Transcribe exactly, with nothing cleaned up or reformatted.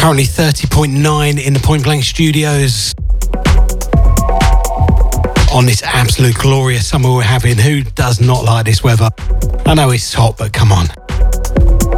Currently thirty point nine in the Point Blank studios. On this absolute glorious summer we're having. Who does not like this weather? I know it's hot, but come on.